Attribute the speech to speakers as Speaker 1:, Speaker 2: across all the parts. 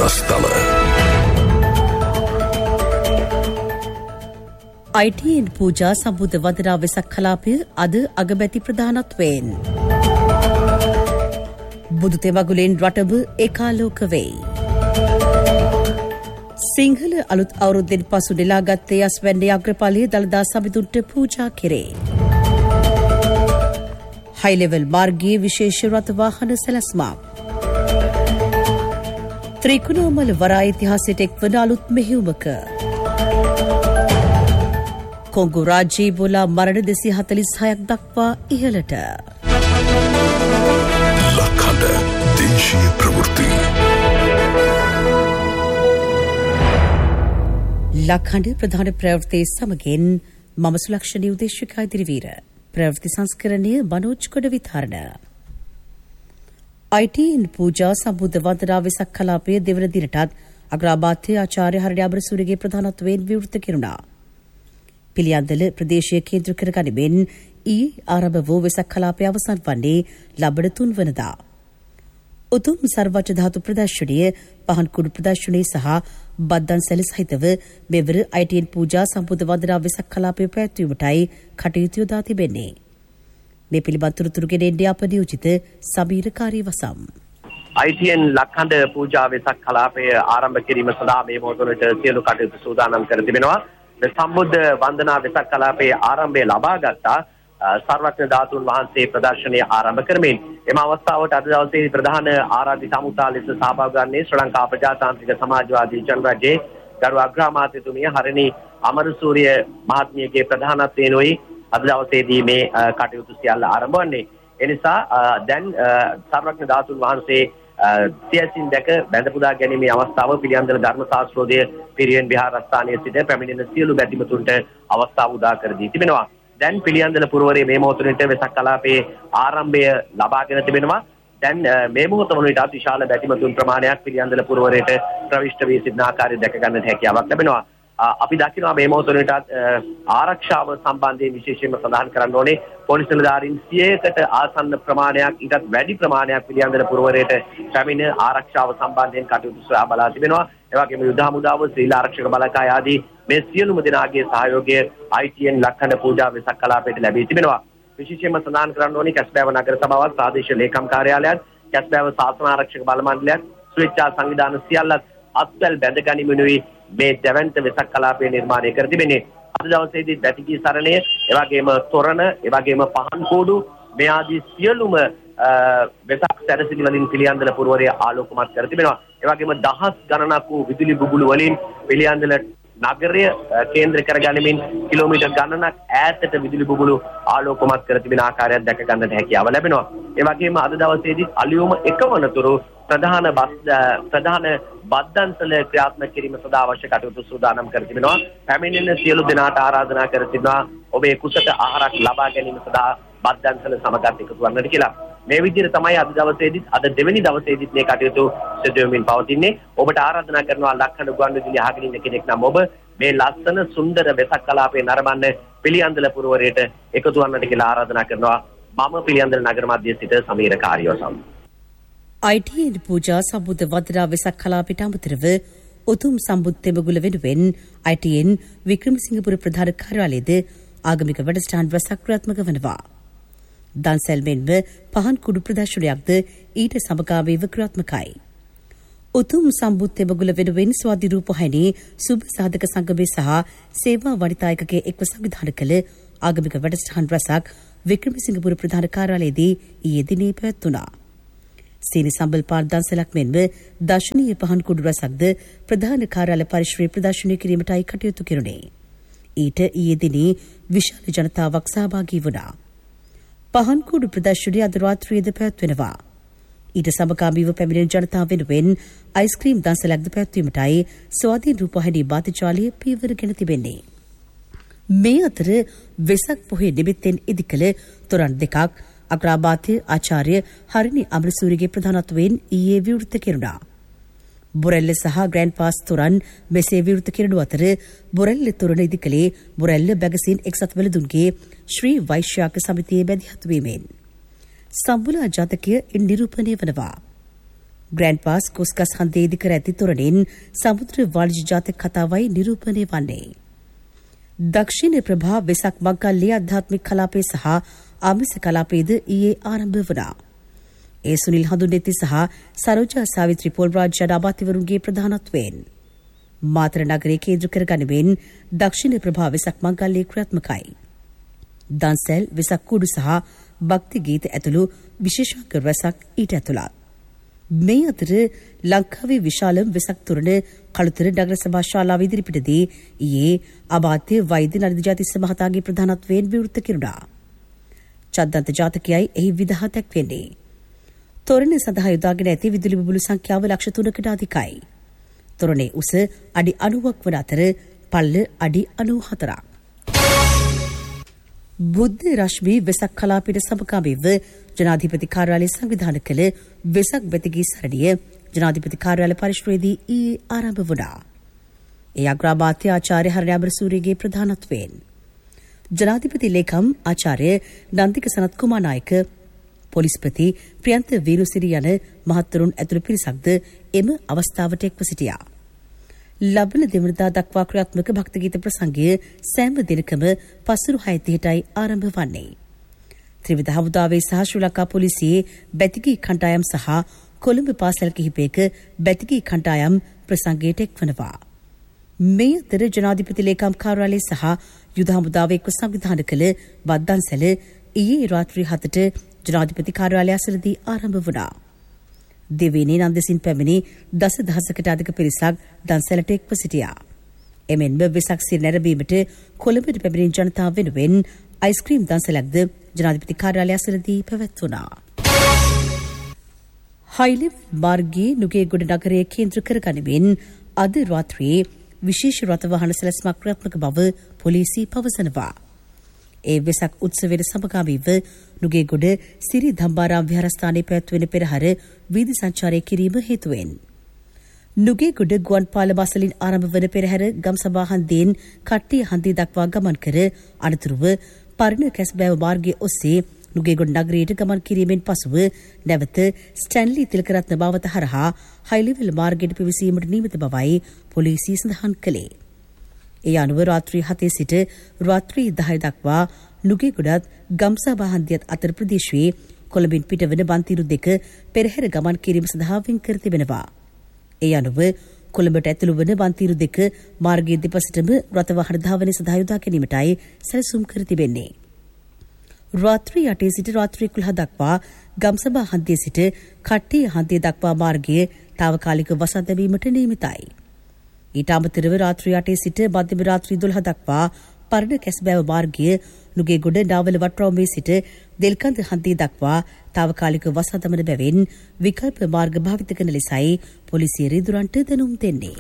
Speaker 1: කුසස්තල
Speaker 2: ITN පූජා සම්බුද්ධ වන්දනා වෙසක් කලාපය අද අගමැති ප්‍රධානත්වයෙන් බුදු තෙමගුලෙන් රටබ ඒකාලෝක වෙයි. සිංහල අලුත් අවුරුද්දෙන් පසු නෙලාගත් යස්වැන්නේ අග්‍රපාලය දළදා සමිඳුන්ට පූජා කෙරේ. හයිලෙවල් මාර්ගයේ විශේෂ රථ වාහන සැලැස්මක්. ත්‍රිකුණාමල වරා ඉතිහාසයට එක්වන අලුත් මෙහෙයුමක. කොංගු රාජ්‍යයේ බෝලා මරණ 246ක් දක්වා ඉහළට.
Speaker 1: ලක්හඬ දේශීය ප්‍රවෘත්ති.
Speaker 2: ලක්හඬ ප්‍රධාන ප්‍රවෘත්ති සමගින් මම සුලක්ෂණී උදේශිකා ඉදිරිවීර. ප්‍රවෘත්ති සංස්කරණය මනෝජ් කොට විතරණ. ITN පූජා සම්බුද්ධ වන්දනා වෙසක් කලාපය දෙවන දිනටත් අග්‍රාමාත්‍ය ආචාර්ය හරණි අමරසූරියගේ ප්‍රධානත්වයෙන් විවෘත කෙරුණා. පිළියන්දල ප්‍රදේශීය කේන්ද්‍ර කර ගනිමින් ආරම්භ වූ වෙසක් කලාපය අවසන් වන්නේ ලබන 3 වනදා. උතුම් සර්වජ්‍ය ධාතු ප්‍රදර්ශනය, පහන් කුඩු ප්‍රදර්ශනය සහ බද්දන්සැල සහිතව මෙවර ITN පූජා සම්බුද්ධ වන්දනා වෙසක් කලාපය පැවැත්වීමටයි කටයුතු යොදා තිබෙන්නේ. මේ පිළිබඳ තොරතුරු ගෙන එන්නේ අප නියෝජිත සමීර කාර්යවසම්.
Speaker 3: ITN ලක්හඬ පූජා වෙසක් කලාපය ආරම්භ කිරීම සඳහා මේ මොහොතේ සියලු කටයුතු සූදානම් කර තිබෙනවා. සම්බුද්ධ වන්දනා වෙසක් කලාපයේ ආරම්භය ලබා ගත්තා සර්වඥ ධාතුන් වහන්සේ ප්‍රදර්ශනය ආරම්භ කරමින් එම අවස්ථාවට අද දවසේ ප්‍රධාන ආරාධිත අමුතා ලෙස සහභාගී වන්නේ ශ්‍රී ලංකා ප්‍රජාතාන්ත්‍රික සමාජවාදී ජනරජයේ ගරු අග්‍රාමාත්‍යතුමිය හරණි අමරසූරිය මහත්මියගේ ප්‍රධානත්වයෙන්යි අද දවසේදී මේ කටයුතු සියල්ල ආරම්භ වන්නේ. ඒ නිසා දැන් සර්වඥ ධාතුන් වහන්සේ සියසින් දැක බැඳ පුදා ගැනීමේ අවස්ථාව පිළියන්දල ධර්ම ශාස්ත්‍රෝදය පිරිවෙන් විහාරස්ථානයේ සිට පැමිණෙන සියලු බැතිමතුන්ට අවස්ථාව උදා කර දී තිබෙනවා. දැන් පිළියන්දල පුරවරයේ මේ මොහොතේ වෙසක් කලාපයේ ආරම්භය ලබාගෙන තිබෙනවා. දැන් මේ මොහොත වුණාට විශාල බැතිමතුන් ප්‍රමාණයක් පිළියන්දල පුරවරයට ප්‍රවිෂ්ඨ වී සිටින ආකාරය දැක ගන්නට හැකියාවක් ලැබෙනවා. අපි දකිනවා මේ මොහොතේ ආරක්ෂාව සම්බන්ධයෙන් විශේෂයෙන්ම සඳහන් කරන්න ඕනේ පොලිස් නිලධාරීන් 100කට ආසන්න ප්‍රමාණයක් ඊටත් වැඩි ප්‍රමාණයක් පිළියන්දල පුරවරයට පැමිණ ආරක්ෂාව සම්බන්ධයෙන් කටයුතු සොයා බලා තිබෙනවා. ඒ වගේම යුද හමුදාව ශ්‍රී ආරක්ෂක බලකාය ආදී මේ සියලුම දෙනාගේ සහයෝගය ITN ලක්හඬ පූජා වෙසක් කලාපයට ලැබී තිබෙනවා. විශේෂයෙන්ම සඳහන් කරන්න ඕනේ කැස්බෑව නගර සභාවත් ප්‍රාදේශීය ලේකම් කාර්යාලයත් කැස්බෑව ශාසන ආරක්ෂක බල මණ්ඩලයත් ස්වේච්ඡා සංවිධාන සියල්ලත් අත්වැල් බැඳ ගනිමිනුයි මේ දැවැන්ත වෙසක් කලාපය නිර්මාණය කර තිබෙන්නේ. අද දවසේදී බැතිකී සරණය, එවැගේම තොරණ, එවැගේම පහන් කෝඩු මේ ආදී සියලුම වෙසක් සැරසිලි වලින් පිළියන්දල පුරවරය ආලෝකමත් කර තිබෙනවා. එවැගේම දහස් ගණනක් වූ විදුලි බුබුලු වලින් පිළියන්දල නගරය කේන්ද්‍ර කරගැනීමෙන් කිලෝමීටර් ගණනක් ඈතට විදුලි බුබුලු ආලෝකමත් කර තිබෙන ආකාරයක් දැක ගන්නට හැකියාව ලැබෙනවා. ඒ වගේම අද දවසේදී අලියෝම එකවනතුරු ප්‍රධාන බද්දන්සල ක්‍රියාත්මක කිරීම සඳහා අවශ්‍ය කටයුතු සූදානම් කර තිබෙනවා. පැමිණෙන සියලු දෙනාට ආරාධනා කර තිබෙනවා ඔබේ කුසට ආහාරක් ලබා ගැනීම සඳහා බද්දන්සල සමගත් එකතු වන්නට කියලා. මේ විදිහට තමයි අද දවසේදීත් අද දෙවෙනි දවසේදීත් මේ කටයුතු සිදු වෙමින් පවතින්නේ. ඔබට ආරාධනා කරනවා ලක්හඬ ගුවන්විදුලිය අහගෙන ඉන්න කෙනෙක් නම් ඔබ මේ ලස්සන සුන්දර වෙසක් කලාපේ නරඹන්න පිළියන්දල පුරවරයට එකතු වන්නට කියලා ආරාධනා කරනවා. මම පිළියන්දල නගර මැදයේ සිට සමීර කාර්යවසම්.
Speaker 2: ITN පූජා සම්බුද්ධ වන්දනා වෙසක් කලාපයට අමතරව උතුම් සම්බුද්ධ තෙමගුල වෙනුවෙන් ITN වික්‍රමසිංහපුර ප්‍රධාන කාර්යාලයේද ආගමික වැඩසටහන් රැසක් ක්‍රියාත්මක වනවා. දන්සැල් මෙන්ම පහන් කුඩු ප්‍රදර්ශනයක්ද ඊට සමගාමීව ක්‍රියාත්මකයි. උතුම් සම්බුද්ධ තෙමගුල වෙනුවෙන් ස්වාධි රූපවාහිනී සුබ සාධක සංගමේ සහ සේවා වනිතායකගේ එක්ව සංවිධානය කළ ආගමික වැඩසටහන් රැසක් වික්‍රමසිංහපුර ප්‍රධාන කාර්යාලයේදී ඊයේ දිනේ පැවැත්වුණා. සීනි සම්බල් පාර දන්සලක් මෙන්ම දර්ශනීය පහන් කුඩු රසක්ද ප්‍රධාන කාර්යාල පරිශ්‍රයේ ප්‍රදර්ශනය කිරීමටයි කටයුතු කෙරුණේ. ඊට ඊයේ දිනේ විශාල ජනතාවක් සහභාගී වුණා. පහන් කුඩු ප්‍රදර්ශනය අද රාත්‍රියේද පැවැත්වෙනවා. ඊට සමගාමීව පැමිණෙන ජනතාව වෙනුවෙන් අයිස්ක්‍රීම් දන්සලක්ද පැවැත්වීමටයි ස්වාධීන රූපවාහිනී බාධජාලය පියවරගෙන තිබෙන්නේ. මේ අතර වෙසක් පොහේ නිමිත්තෙන් ඉදිකළ තොරන් දෙකක් අග්‍රාමාත්‍ය ආචාර්ය හරණි අමරසූරියගේ ප්‍රධානත්වයෙන් ඊයේ විවෘත කෙරුණා. බොරැල්ල සහ ග්‍රෑන්ඩ් පාස් තොරන් මෙසේ විවෘත කෙරෙනු අතර බොරැල්ල තොරණ ඉදිකලේ බොරැල්ල බැගසින් එක්සත් වෙළඳුන්ගේ ශ්‍රී වෛශ්‍යාක සමිතියේ මැදිහත් වීමෙන් සම්බුලා ජාතකය නිරූපණය වනවා. ග්‍රෑන්ඩ් පාස් කොස්ගස් හන්දියේ ඉදිකර ඇති තොරණින් සමුද්‍ර වාණිජ්‍ය ජාතක කතාවයි නිරූපණය වන්නේ. දක්ෂිණ ප්‍රභා වෙසක් මංගල්‍ය ආධ්‍යාත්මික කලාපයේ සහ ආමිස කලාපයේද ඊයේ ආරම්භ වුණා. ඒ සුනිල් හඳුනෙති සහ සරෝජා සාවිත්‍රි පොල්රාජ් අමාත්‍යවරුන්ගේ ප්‍රධානත්වයෙන් මාතර නගරයේ කේන්ද්‍ර කර ගනිමින් දක්ෂිණ ප්‍රභා වෙසක් මංගල්‍ය ක්‍රියාත්මකයි. දන්සැල් වෙසක් කුඩු සහ භක්ති ගීත ඇතුළු විශේෂාංග රැසක් ඊට ඇතුළත්. මේ අතර ලංකාවේ විශාලම වෙසක් තොරණ කළුතර නගර සභා ශාලාව ඉදිරිපිටදී ඊයේ අමාත්‍ය වෛද්‍ය නලින්ද ජාතිස්ස මහතාගේ ප්‍රධානත්වයෙන් විවෘත කෙරුණා. චද්දන්ත ජාතකයයි එහි විදහා දැක්වෙන්නේ. තොරණ සඳහා යොදාගෙන ඇති විදුලි බුබුලු සංඛ්‍යාව ලක්ෂ 3කට අධිකයි. තොරණේ උස අඩි 90ක් වන අතර පල්ල අඩි 94ක්. බුද්ධ රශ්මි වෙසක් කලාපීට සමගාමීව ජනාධිපති කාර්යාලය සංවිධානය කළ වෙසක් බෙතිගී සරණිය ජනාධිපති කාර්යාලය පරිශ්‍රයේදී ඊයේ ආරම්භ වුණා. ඒ අග්‍රාමාත්‍ය ආචාර්ය හරණ්‍ය අමරසූරියගේ ප්‍රධානත්වයෙන් ජනාධිපති ලේකම් ආචාර්ය නන්දික සනත් කුමාර නායක පොලිස්පති ප්‍රියන්ත වීරසිරි යන මහත්වරුන් ඇතුළු පිරිසක්ද එම අවස්ථාවට එක්ව සිටියා. ලබන දෙවනදා දක්වා ක්‍රියාත්මක භක්තිගීත ප්‍රසංගය සෑම දිනකම පසුරු 6:30ටයි ආරම්භ වන්නේ. ත්‍රිවිධ හමුදාවේ සහ ශ්‍රී ලංකා පොලිසියේ බැතිගී කණ්ඩායම් සහ කොළඹ පාසල් කිහිපයක බැතිගී කණ්ඩායම් ප්‍රසංගයට එක්වනවා. මේ අතර ජනාධිපති ලේකම් කාර්යාලය සහ යුද හමුදාව එක්ව සංවිධානය කළ වද්දන්සැල ඊයේ රාත්‍රී 7ට ජනාධිපති කාර්යාලය අසලදී ආරම්භ වුණා. දෙවේනේ නන්දසින් පැමිණි දසදහසකට අධික පිරිසක් දන්සැලට එක්ව සිටියා. එමෙන්ම වෙසක් සිර නැරඹීමට කොළඹට පැමිණි ජනතාව වෙනුවෙන් අයිස්ක්‍රීම් දන්සැලක්ද ජනාධිපති කාර්යාලය අසලදී පැවැත්වුණා. හයිලෙවල් මාර්ගයේ නුගේගොඩ නගරයේ කේන්ද්‍ර කරගනිමින් අද රාත්‍රියේ විශේෂ රථවාහන සැලැස්මක් ක්‍රියාත්මක බව පොලිසිය පවසනවා. ඒ වෙසක් උත්සවයට සමගාමීව නුගේගොඩ සිරි ධම්මාරාම විහාරස්ථානයේ පැවැත්වෙන පෙරහර වීදි සංචාරය කිරීම හේතුවෙන් නුගේගොඩ ගුවන්පාල බසලින් ආරම්භ වන පෙරහර ගම්සභා හන්දියෙන් කට්ටිය හන්දිය දක්වා ගමන් කර අනතුරුව පරණ කැස්බෑව මාර්ගයේ ඔස්සේ නුගේගොඩ නගරයට ගමන් කිරීමෙන් පසුව නැවත ස්ටැන්ලි තිලකරත්න මාවත හරහා හයිලෙවල් මාර්ගයට පිවිසීමට නියමිත බවයි පොලිසිය සඳහන් කළේ. ඒ අනුව රාත්‍රී 7 සිට රාත්‍රී 10 දක්වා නුගේගොඩත් ගම්සභා හන්දියත් අතර ප්‍රදේශයේ කොළඹින් පිටවන බන්තිරු 2 පෙරහැර ගමන් කිරීම සඳහා වෙන් කර තිබෙනවා. ඒ අනුව කොළඹට ඇතුළු වන බන්තිරු 2 මාර්ගයේ දෙපසටම රථවාහන ධාවනය සඳහා යොදා ගැනීමටයි සැලසුම් කර තිබෙන්නේ. රාත්‍රී 8 සිට රාත්‍රී 11 දක්වා ගම්සභා හන්දිය සිට කට්ටිය හන්දිය දක්වා මාර්ගයේ తాවකාලික වසා දැමීමට නියමිතයි. ඊට අමතරව රාත්‍රී 8 සිට මධ්‍යම රාත්‍රී 12 දක්වා පරණ කැස්බෑව මාර්ගය නුගේගොඩ නාවල වටරවුමේ සිට දෙල්කන්ද හන්දිය දක්වා తాවකාලික වසා දමන බැවින් විකල්ප මාර්ග භාවිත කරන ලෙසයි පොලිසිය රිදුරන්ට දැනුම් දෙන්නේ.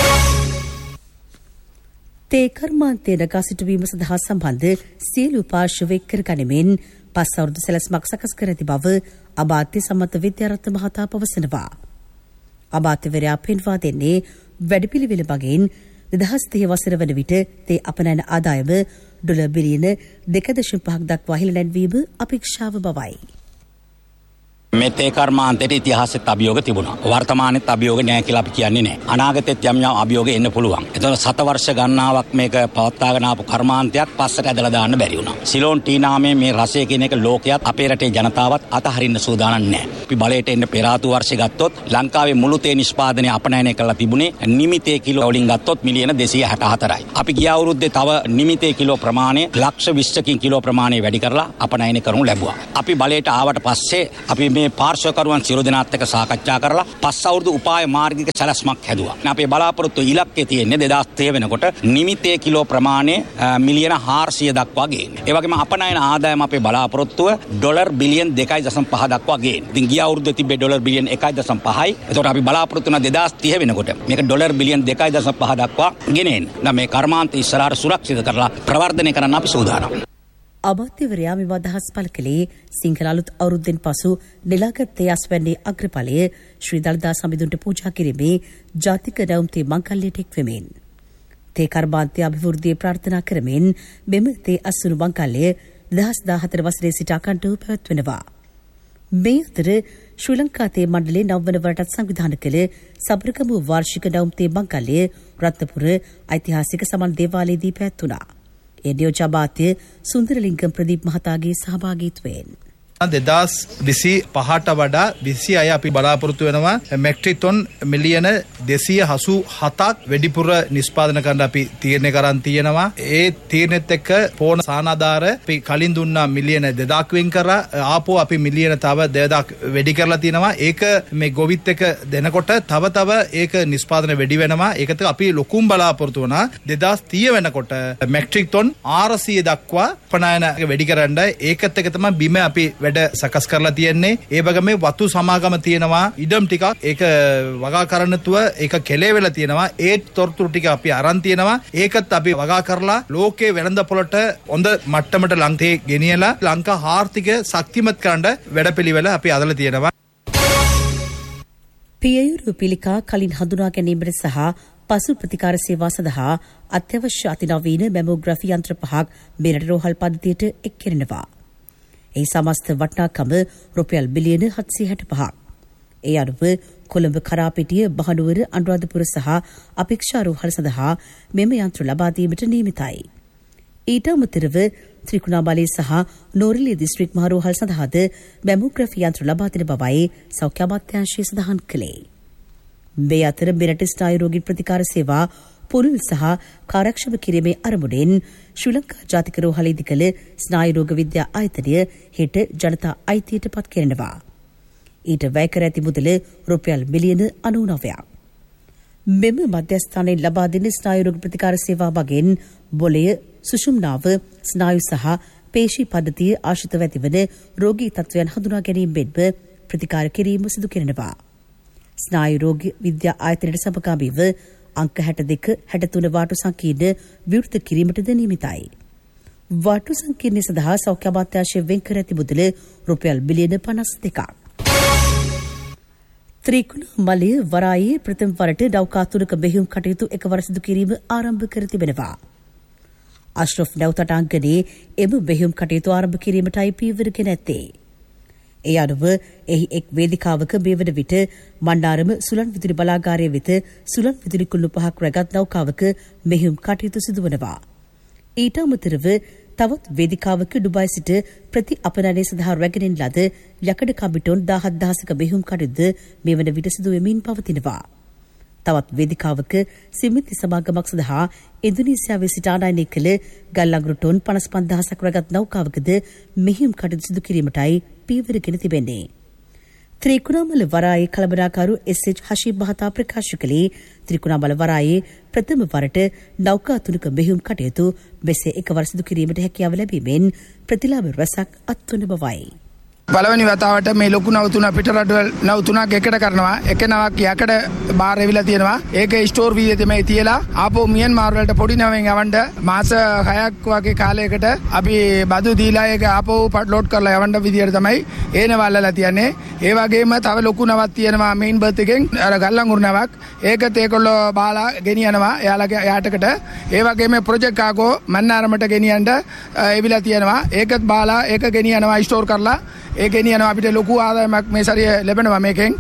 Speaker 2: තේ කර්මාන්තය නගා සිටුවීම සඳහා සම්බන්ධ සියලු පාර්ශ්ව එක් කර ගනිමින් 5 අවුරුදු සැලැස්මක් සකස් කර ඇති බව අමාත්‍ය සමත විද්‍යාරත්න මහතා පවසනවා. අමාත්‍යවරයා පෙන්වා දෙන්නේ වැඩපිළිවෙල මගින් 2010 වසර වන විට තේ අපනයන ආදායම ඩොලර් බිලියන 2.5ක් දක්වා ඉහළ නැංවීම අපේක්ෂාව බවයි.
Speaker 4: මේ තේ කර්මාන්තයේ ඉතිහාසෙත් අභියෝග තිබුණා. වර්තමානයේත් අභියෝග නැහැ කියලා අපි කියන්නේ නැහැ. අනාගතෙත් යම් අභියෝග එන්න පුළුවන්. එතකොට 7 වර්ෂ ගණනාවක් මේක පවත්වාගෙන ආපු කර්මාන්තයක් පස්සට ඇදලා දාන්න බැරි වුණා. සිලෝන් ටී නාමයේ මේ රසය කියන එක ලෝකයක් අපේ රටේ ජනතාවත් අතහරින්න සූදානම් නැහැ. අපි බලයට එන්න පෙර ආතු වර්ෂය ගත්තොත් ලංකාවේ මුළු තේ නිෂ්පාදනය අපනයනය කරලා තිබුණේ නිමිතේ කිලෝ වලින් ගත්තොත් මිලියන 264යි. අපි ගිය අවුරුද්දේ තව නිමිතේ කිලෝ ප්‍රමාණය ලක්ෂ 20කින් කිලෝ ප්‍රමාණය වැඩි කරලා අපනයනය කරනු ලැබුවා. අපි බලයට ආවට පස්සේ අපි මේ පාර්ශ්වකරුවන් සියලු දෙනාත් එක්ක සාකච්ඡා කරලා 5 අවුරුදු උපාය මාර්ගික සැලැස්මක් හැදුවා. අපේ බලාපොරොත්තු ඉලක්කය තියෙන්නේ 2030 වෙනකොට නිමිතේ කිලෝ ප්‍රමාණය මිලියන 400 දක්වා ගේන්න. ඒ වගේම අපනයන ආදායම අපේ බලාපොරොත්තුව ඩොලර් බිලියන් 2.5 දක්වා ගේන්න. ඉතින් ගිය අවුරුද්දේ තිබ්බේ ඩොලර් බිලියන් 1.5යි. ඒතකොට අපි බලාපොරොත්තු වෙන 2030 වෙනකොට මේක ඩොලර් බිලියන් 2.5 දක්වා ගෙනෙන්න. මේ කර්මාන්ත ඉස්සරහට සුරක්ෂිත කරලා ප්‍රවර්ධනය කරන්න අපි සූදානම්.
Speaker 2: අමාත්‍යවරයා මෙම අදහස් පළ කළේ සිංහල අලුත් අවුරුද්දෙන් පසු නෙලාගත් තේ අස්වැන්නේ අග්‍රඵලය ශ්‍රී දළදා සමිඳුන්ට පූජා කිරීමේ ජාතික නැවුම් තේ මංගල්‍යයට එක්වෙමින් තේ කර්මාන්තය අභිවෘද්ධිය ප්‍රාර්ථනා කරමින් මෙම තේ අස්වනු මංගල්‍ය 2014 වසරේ සිට අඛණ්ඩව පැවැත්වෙනවා. මේ අතර ශ්‍රී ලංකාතේ මණ්ඩලයේ නවවන වරටත් සංවිධානය කළ සබරගමු වාර්ෂික නවුම්තේ මංගල්‍ය රත්නපුර ඓතිහාසික සමන් දේවාලයේදී පැවැත්වුණා. ඒ නියෝජ්‍යාමාත්‍ය සුන්දරලිංගම් ප්‍රදීප් මහතාගේ සහභාගීත්වයෙන්
Speaker 5: 2025ට වඩා 26 අපි බලාපොරොත්තු වෙනවා මෙට්‍රික් ටොන් මිලියන 287ක් වැඩිපුර නිෂ්පාදනය කරන්න අපි තීරණය කරන් තියෙනවා. ඒ තීරණෙත් එක්ක පෝන සානාධාර අපි කලින් දුන්නා මිලියන 2000ක් වෙන් කරා. ආපෝ අපි මිලියන තව 2000ක් වැඩි කරලා තියෙනවා. ඒක මේ ගොවිත් එක දෙනකොට තව ඒක නිෂ්පාදනය වැඩි වෙනවා. ඒකට අපි ලොකුම බලාපොරොත්තු වුණා 2030 වෙනකොට මෙට්‍රික් ටොන් 400 දක්වා උපනයන වැඩි කරන්න. ඒකත් එක තමයි බිම අපි වැඩ සකස් කරලා තියෙන්නේ. ඒ වගේම වතු සමාගම තියෙනවා. ඉඩම් ටිකක් ඒක වගා කරන්නතුව ඒක කෙලේ වෙලා තියෙනවා. ඒ තොරතුරු ටික අපි අරන් තියෙනවා. ඒකත් අපි වගා කරලා ලෝකේ වෙළඳ පොළට හොඳ මට්ටමට ලංකේ ගෙනියලා ලංකා ආර්ථිකය ශක්තිමත් කරන්න වැඩපිළිවෙල අපි අදලා තියෙනවා.
Speaker 2: පියයුරු පිළිකා කලින් හඳුනා ගැනීමට සහ පසු ප්‍රතිකාර සේවා සඳහා අත්‍යවශ්‍ය අතිනවීන මෙමෝග්‍රැෆි යන්ත්‍ර 5ක් මෙරට රෝහල් පද්ධතියට එක් කරනවා. ඒ සමස්ත වටිනාකම රුපියල් බිලියන 765ක්. ඒ අනුව කොළඹ කරාපිටිය බහනුවර අනුරාධපුර සහ අපේක්ෂා රෝහල් සඳහා මෙම යන්ත්‍ර ලබා දීමට නියමිතයි. ඊට අමතරව ත්‍රිකුණාමලය සහ නෝරෙලිය දිස්ත්‍රික් මහ රෝහල් සඳහාද මෙමෝග්‍රැෆි යන්ත්‍ර ලබා දෙන බවයි සෞඛ්‍ය අමාත්‍යාංශය සඳහන් කළේ. මේ අතර මෙරට ස්නායු රෝගී ප්‍රතිකාර සේවා පුරුල් සහ කාර්යක්ෂම කිරීමේ අරමුණෙන් ශ්‍රී ලංකා ජාතික රෝහලේදී කළ ස්නායු රෝග විද්‍යා ආයතනය හෙට ජනතා අයිතියට පත් කරනවා. ඊට වැය කර ඇති මුදල රුපියල් මිලියන 99ක්. මෙම මධ්‍යස්ථානයෙන් ලබා දෙන ස්නායු රෝග ප්‍රතිකාර සේවා මගින් බොලය, සුෂුම්නාව, ස්නායු සහ පේශී පද්ධතිය ආශ්‍රිතව ඇතිවන රෝගී තත්ත්වයන් හඳුනා ගැනීමෙන්ම ප්‍රතිකාර කිරීම සිදු කරනවා. ස්නායු රෝග විද්‍යා ආයතනයට සමගාමීව අංක 62, 63 වාටු සංකීර්ණ විවෘත කිරීමටද නියමිතයි. වාටු සංකීර්ණය සඳහා සෞඛ්‍ය අමාත්‍යාංශය වෙන් කර ඇති මුදල රුපියල් බිලියන 52ක්. ත්‍රිකුණාමලය වරායේ ප්‍රථම වරට නෞකා 3ක බෙහෙයුම් කටයුතු එකවර සිදු කිරීම ආරම්භ කර තිබෙනවා. අශ්රෆ් නැවතටාංගනේ එම බෙහෙයුම් කටයුතු ආරම්භ කිරීමටයි පියවරගෙන ඇත්තේ. ඒ අනුව එහි එක් වේදිකාවක මේ වන විට මණ්ඩාරම සුළං විදුලි බලාගාරය වෙත සුළං විදුලි කුළුණු 5ක් රැගත් නෞකාවක මෙහෙයුම් කටයුතු සිදුවනවා. ඊට අමතරව තවත් වේදිකාවක ඩුබායි සිට ප්‍රති අපනයනය සඳහා රැගෙනින් ලද යකඩ කම්බිටොන් 17,000ක මෙහෙයුම් කටයුතු මේ වන විට සිදු වෙමින් පවතිනවා. තවත් වේදිකාවක සිමෙන්ති සමාගමක් සඳහා ඉන්දුනීසියාවේ සිට ආනයනය කළ ගල් අඟුරු ටොන් 55,000ක් රැගත් නෞකාවකද මෙහෙයුම් කටයුතු සිදු කිරීමටයි පියවරගෙන තිබෙන්නේ. ත්‍රිකුණාමල වරායේ කළමනාකරු එස්.එච්. හෂීම් මහතා ප්‍රකාශ කළේ ත්‍රිකුණාමල වරායේ ප්‍රථම වරට නෞකා 3ක මෙහෙයුම් කටයුතු මෙසේ එකවර සිදු කිරීමට හැකියාව ලැබීමෙන් ප්‍රතිලාභ රැසක් අත්වන බවයි.
Speaker 6: පළවෙනි වතාවට මේ ලොකු නව තුන පිටරටවල නව තුනක් එකට කරනවා. එක නවක් යකඩ බාර් එවිලා තියෙනවා. ඒක ස්ටෝර් වීදියේ තමයි තියලා ආපහු මියන්මාර් වලට පොඩි නවෙන් යවන්න මාස 6ක් වගේ කාලයකට අපි බදු දීලා ඒක ආපහු ලෝඩ් කරලා යවන්න විදියට තමයි ඒන වල්ලලා තියන්නේ. ඒ වගේම තව ලොකු නවක් තියෙනවා මේන් බර්ත් එකෙන් අර ගල්ලංගුරු නවක්. ඒකත් ඒකොල්ලෝ බාලා ගෙනියනවා එයාලගේ යාටකට. ඒ වගේම ප්‍රොජෙක්ට් කාගෝ මන්නාරමට ගෙනියන්න එවිලා තියෙනවා. ඒකත් බාලා ඒක ගෙනියනවා ස්ටෝර් කරලා ඒ ගෙනියනවා අපිට ලොකු ආදායමක් මේ සැරේ ලැබෙනවා මේකෙන්.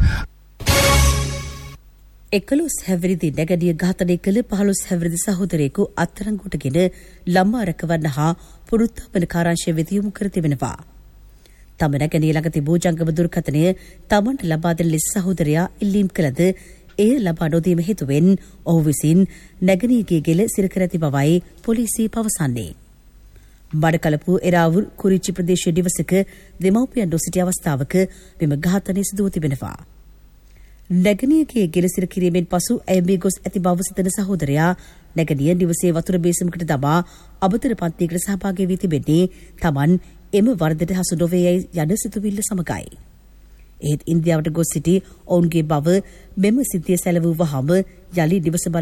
Speaker 2: 11 හැවිරිදි නැගණිය ඝාතනය කළ 15 හැවිරිදි සහෝදරයෙකු අත්අඩංගුවටගෙන ළමා රැකවරණ හා පුනරුත්ථාපන කාර්යාංශය වෙත යොමු කර තිබෙනවා. තම නැගණිය ළඟ තිබූ ජංගම දුර්ඝටනය තමන්ට ලබා දෙන ලෙස සහෝදරයා ඉල්ලීම් කළද එය ලබා නොදීම හේතුවෙන් ඔහු විසින් නැගණියගේ ගෙල සිර කර ඇති බවයි පොලිසිය පවසන්නේ. බඩකලපු එරාවුල් කුරිච්චි ප්‍රදේශයේ නිවසක දෙමව්පියන් නොසිටි අවස්ථාවක මෙම ඝාතනය සිදුව තිබෙනවා. නැගණියගේ ගෙලසිර කිරීමෙන් පසු ඇය මේ ගොස් ඇති බව සිතන සහෝදරයා නැගණිය නිවසේ වතුර බේසමකට දමා අබතර පන්තියකට සහභාගී වී තිබෙන්නේ තමන් එම වරදට හසු නොවේ යයි යන සිතුවිල්ල සමගයි. ඒත් ඉන්දියාවට ගොස් සිටි ඔවුන්ගේ බව මෙම සිද්ධිය සැලවූ වහම යලි නිවස